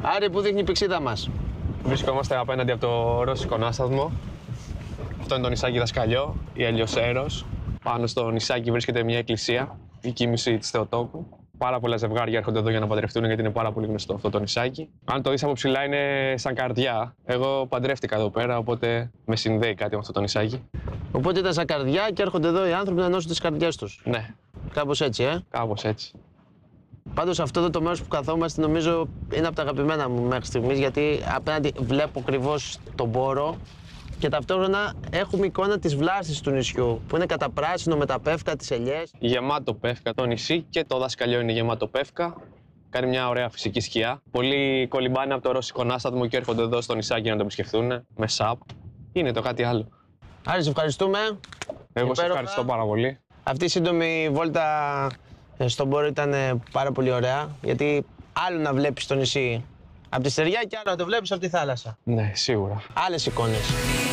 Άρη, πού δείχνει η πηξίδα μας? Βρισκόμαστε απέναντι από το ρώσικο ναύσταθμο. Αυτό είναι το νησάκι Δασκαλιό, η Ελιοσέρος. Πάνω στο νησάκι βρίσκεται μια εκκλησία, η Κοίμηση της Θεοτόκου. Πάρα πολλά ζευγάρια έρχονται εδώ για να παντρευτούν, γιατί είναι πάρα πολύ γνωστό αυτό το νησάκι. Αν το δεις από ψηλά, είναι σαν καρδιά. Εγώ παντρεύτηκα εδώ πέρα, οπότε με συνδέει κάτι με αυτό το νησάκι. Οπότε ήταν σαν καρδιά και έρχονται εδώ οι άνθρωποι να ενώσουν τις καρδιές τους. Ναι, Κάπως έτσι, κάπως έτσι. Πάντως αυτό εδώ το μέρος που καθόμαστε νομίζω είναι από τα αγαπημένα μου μέχρι στιγμής, γιατί απέναντι βλέπω ακριβώς τον πόρο και ταυτόχρονα έχουμε εικόνα της βλάστης του νησιού, που είναι καταπράσινο με τα πεύκα, τις ελιές. Γεμάτο πεύκα το νησί και το Δασκαλιό είναι γεμάτο πεύκα. Κάνει μια ωραία φυσική σκιά. Πολλοί κολυμπάνε από το ρώσικο ναύσταθμο και έρχονται εδώ στο νησάκι να το επισκεφθούν με σαπ. Είναι το κάτι άλλο. Άρη, σε ευχαριστούμε. Εγώ σε ευχαριστώ πάρα πολύ. Αυτή η σύντομη βόλτα στον Πόρο ήταν πάρα πολύ ωραία, γιατί άλλο να βλέπεις το νησί από τη στεριά και άλλο να το βλέπεις από τη θάλασσα. Ναι, σίγουρα. Άλλες εικόνες.